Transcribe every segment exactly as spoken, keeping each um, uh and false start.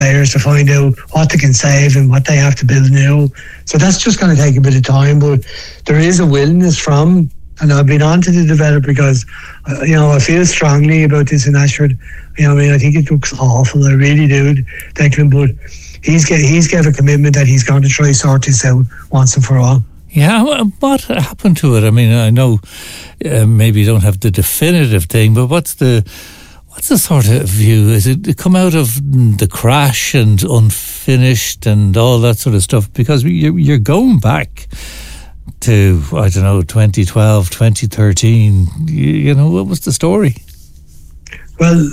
players to find out what they can save and what they have to build new. So that's just going to take a bit of time, but there is a willingness from, and I've been on to the developer because, uh, you know, I feel strongly about this in Ashford. You know, I mean, I think it looks awful. I really do, Declan, but he's get, he's gave a commitment that he's going to try sort this out once and for all. Yeah, what happened to it? I mean, I know uh, maybe you don't have the definitive thing, but what's the what's the sort of view? Is it come out of the crash and unfinished and all that sort of stuff? Because you're, you're going back to, I don't know, twenty twelve, twenty thirteen. You, you know, what was the story? Well,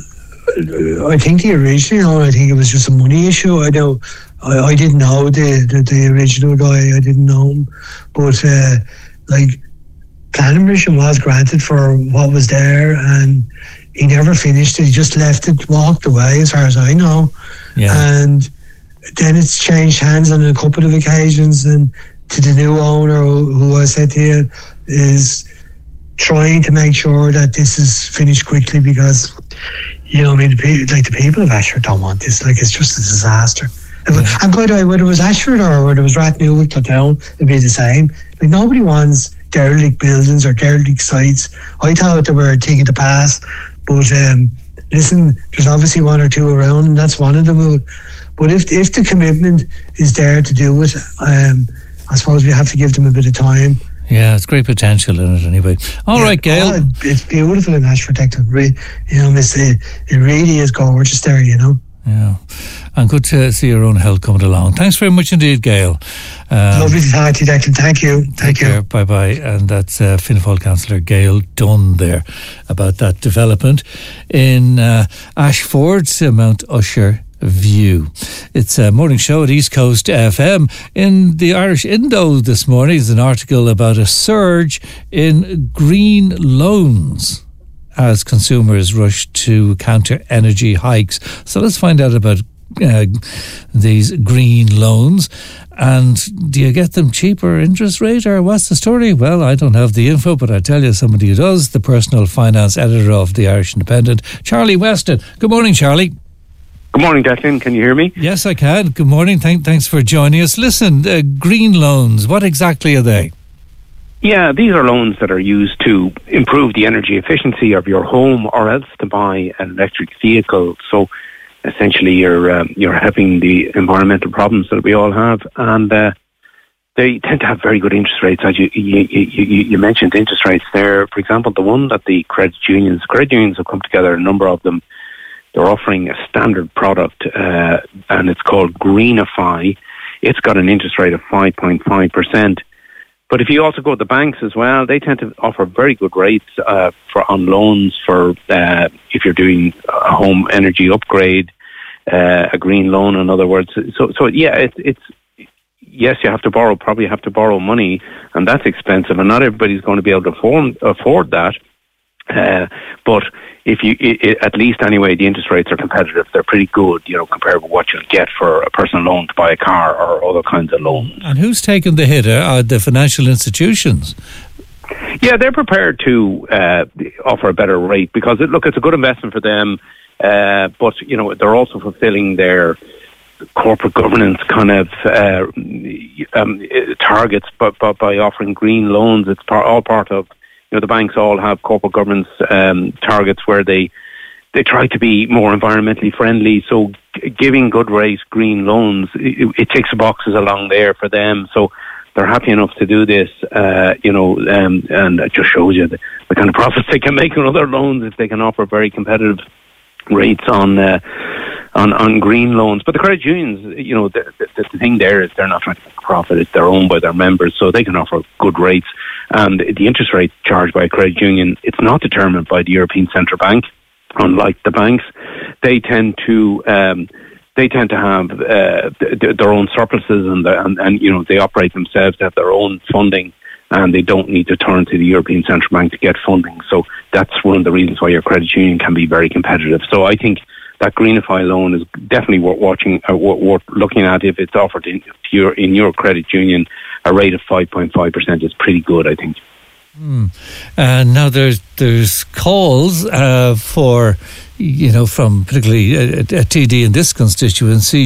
I think the original, I think it was just a money issue. I know, I, I didn't know the, the the original guy. I didn't know him, but uh, like planning permission was granted for what was there, and he never finished it. He just left it, walked away, as far as I know. Yeah. And then it's changed hands on a couple of occasions, and to the new owner, who, who I said to you, is trying to make sure that this is finished quickly because, you know, I mean, like the people of Ashford don't want this. Like, it's just a disaster. Yeah. And by the way, whether it was Ashford or whether it was Rathnewick or Town, it'd be the same. Like, nobody wants derelict buildings or derelict sites. I thought they were a thing of the past, but um, listen, there's obviously one or two around, and that's one of them. But if if the commitment is there to do it, um, I suppose we have to give them a bit of time. Yeah, it's great potential in it anyway. All yeah, right, Gail. Oh, it's beautiful in Ashford, Declan. You know, it's, it, it really is gorgeous there, you know. Yeah, and good to see your own health coming along. Thanks very much indeed, Gail. Um, Lovely to talk to you, Declan. Thank you. Thank you. Bye bye. And that's uh, Fianna Fáil councillor Gail Dunn there about that development in uh, Ashford's uh, Mount Usher View. It's a morning show at East Coast F M. In the Irish Indo this morning is an article about a surge in green loans as consumers rush to counter energy hikes. So let's find out about uh, these green loans. And do you get them cheaper interest rate, or what's the story? Well, I don't have the info, but I tell you somebody who does, the personal finance editor of the Irish Independent, Charlie Weston. Good morning, Charlie. Good morning, Declan. Can you hear me? Yes, I can. Good morning. Thank, thanks for joining us. Listen, uh, green loans, what exactly are they? Yeah, these are loans that are used to improve the energy efficiency of your home, or else to buy an electric vehicle. So essentially you're um, you're helping the environmental problems that we all have, and uh, they tend to have very good interest rates. As you, you, you, you mentioned interest rates there. For example, the one that the credit unions, credit unions have come together, a number of them, they're offering a standard product, uh, and it's called Greenify. It's got an interest rate of five point five percent. But if you also go to the banks as well, they tend to offer very good rates uh, for on loans for uh, if you're doing a home energy upgrade, uh, a green loan, in other words. So, so yeah, it, it's yes, you have to borrow, probably have to borrow money, and that's expensive, and not everybody's going to be able to afford, afford that. Uh, but if you, it, it, at least anyway, the interest rates are competitive. They're pretty good, you know, compared with what you'll get for a personal loan to buy a car or other kinds of loans. And who's taking the hit? Are the financial institutions? Yeah, they're prepared to uh, offer a better rate because, it, look, it's a good investment for them. Uh, but, you know, they're also fulfilling their corporate governance kind of uh, um, targets by, by, by offering green loans. It's par- all part of, you know, the banks all have corporate governance um, targets where they they try to be more environmentally friendly. So g- giving good rate green loans, it, it ticks the boxes along there for them. So they're happy enough to do this, uh, you know, um, and it just shows you the, the kind of profits they can make on other loans if they can offer very competitive rates on uh, on on green loans. But the credit unions, you know, the, the, the thing there is they're not trying to make a profit. It's they're owned by their members, so they can offer good rates. And the interest rate charged by a credit union, it's not determined by the European Central Bank. Unlike the banks, they tend to um, they tend to have uh, th- their own surpluses, and, the, and and you know they operate themselves. They have their own funding, and they don't need to turn to the European Central Bank to get funding. So that's one of the reasons why your credit union can be very competitive. So I think that Greenify loan is definitely worth watching, uh, worth looking at. If it's offered in your in your credit union, a rate of five point five percent is pretty good, I think. Mm. And now there's there's calls uh, for, you know, from particularly a, a T D in this constituency,